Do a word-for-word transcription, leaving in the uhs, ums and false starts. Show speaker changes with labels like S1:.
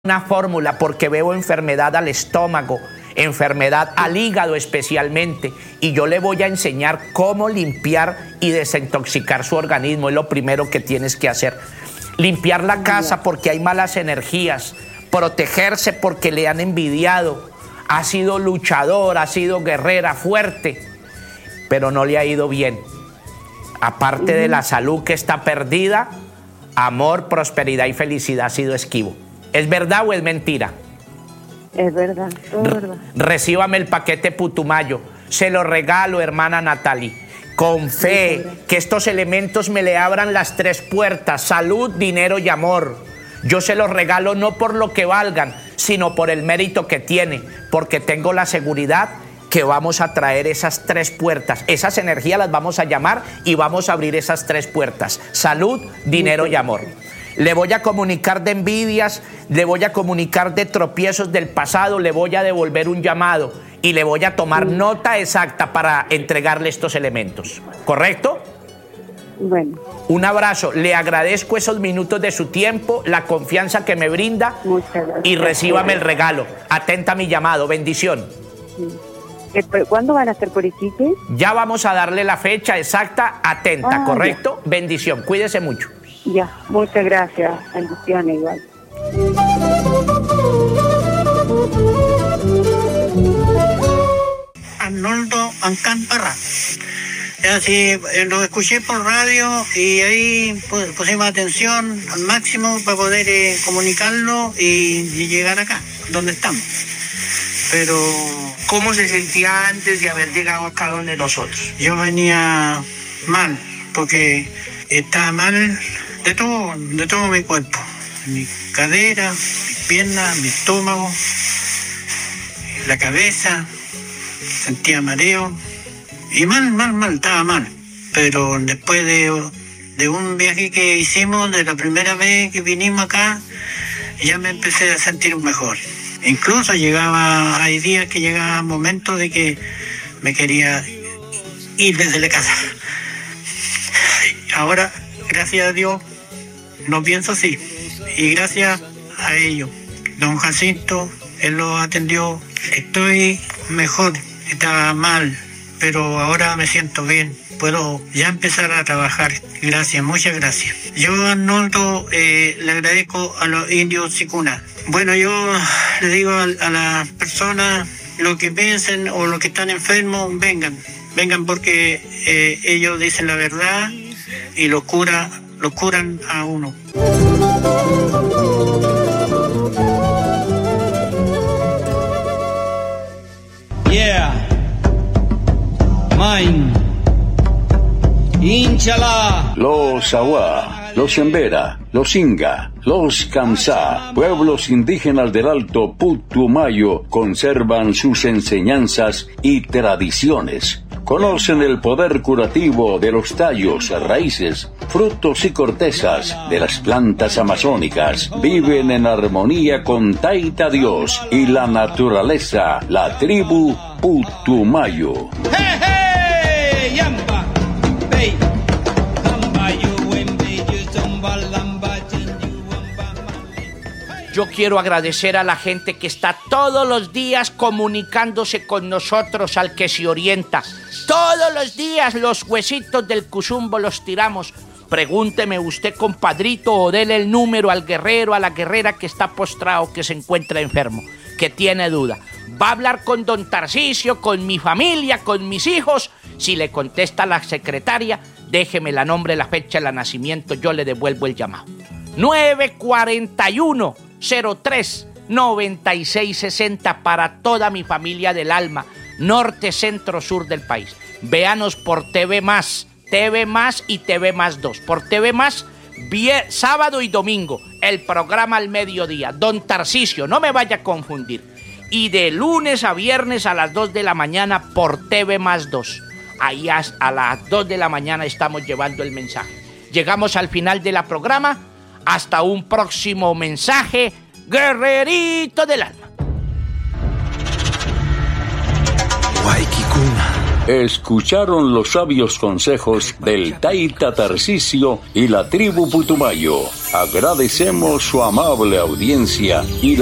S1: una fórmula porque veo enfermedad al estómago, enfermedad al hígado especialmente, y yo le voy a enseñar cómo limpiar y desintoxicar su organismo. Es lo primero que tienes que hacer. Limpiar la casa porque hay malas energías, protegerse porque le han envidiado. Ha sido luchador, ha sido guerrera, fuerte, pero no le ha ido bien. Aparte de la salud que está perdida, amor, prosperidad y felicidad ha sido esquivo. ¿Es verdad o es mentira?
S2: Es verdad, todo es verdad.
S1: Recíbame el paquete Putumayo. Se lo regalo, hermana Natalie. Con fe, que estos elementos me le abran las tres puertas: salud, dinero y amor. Yo se los regalo no por lo que valgan, sino por el mérito que tiene, porque tengo la seguridad que vamos a traer esas tres puertas. Esas energías las vamos a llamar y vamos a abrir esas tres puertas: salud, dinero y amor. Le voy a comunicar de envidias, le voy a comunicar de tropiezos del pasado, le voy a devolver un llamado y le voy a tomar sí. nota exacta para entregarle estos elementos. ¿Correcto?
S2: Bueno.
S1: Un abrazo. Le agradezco esos minutos de su tiempo, la confianza que me brinda.
S2: Muchas gracias.
S1: Y recíbame el regalo. Atenta a mi llamado. Bendición.
S2: Sí. ¿Cuándo van a estar por Iquique?
S1: Ya vamos a darle la fecha exacta. Atenta,
S2: ah,
S1: ¿correcto?
S2: Ya.
S1: Bendición. Cuídese mucho.
S2: Ya, muchas gracias. Bendiciones igual.
S3: Arnoldo Ancamparra. Así lo escuché por radio y ahí pues, pusimos atención al máximo para poder eh, comunicarlo y, y llegar acá, donde estamos. Pero
S1: ¿cómo se sentía antes de haber llegado acá donde nosotros?
S3: Yo venía mal, porque estaba mal de todo, de todo mi cuerpo. Mi cadera, mis piernas, mi estómago, la cabeza, sentía mareo. Y mal, mal, mal, estaba mal. Pero después de, de un viaje que hicimos, de la primera vez que vinimos acá, ya me empecé a sentir mejor. Incluso llegaba, hay días que llegaba momentos de que me quería ir desde la casa. Ahora, gracias a Dios, no pienso así. Y gracias a ellos, don Jacinto, él lo atendió. Estoy mejor, estaba mal, pero ahora me siento bien. Puedo ya empezar a trabajar. Gracias, muchas gracias. Yo, Arnoldo, eh, le agradezco a los indios Sicuna. Bueno, yo le digo a, a las personas, lo que piensen o los que están enfermos, vengan. Vengan porque eh, ellos dicen la verdad y los cura, los curan a uno.
S4: Yeah. Mine. Inchala.
S5: Los Awá, los Embera, los Inga, los Kamsá, pueblos indígenas del Alto Putumayo, conservan sus enseñanzas y tradiciones. Conocen el poder curativo de los tallos, raíces, frutos y cortezas de las plantas amazónicas. Viven en armonía con Taita Dios y la naturaleza, la tribu Putumayo.
S4: Hey, hey, yamba, hey.
S1: Yo quiero agradecer a la gente que está todos los días comunicándose con nosotros, al que se orienta. Todos los días los huesitos del cuzumbo los tiramos. Pregúnteme usted, compadrito, o dele el número al guerrero, a la guerrera que está postrado, que se encuentra enfermo, que tiene duda. Va a hablar con don Tarcisio, con mi familia, con mis hijos. Si le contesta la secretaria, déjeme la nombre, la fecha de la nacimiento, yo le devuelvo el llamado. nueve cuatro uno, cero tres, noventa y seis sesenta para toda mi familia del alma, norte, centro, sur del país. Véanos por T V Más, T V Más y T V Más dos. Por T V Más, vier, sábado y domingo, el programa al mediodía. Don Tarcisio, no me vaya a confundir. Y de lunes a viernes a las dos de la mañana por T V Más dos. Ahí a, a las dos de la mañana estamos llevando el mensaje. Llegamos al final de la programa. Hasta un próximo mensaje, guerrerito del alma.
S5: Waikikuna, Escucharon los sabios consejos del Taita Tarcisio y la tribu Putumayo. Agradecemos su amable audiencia y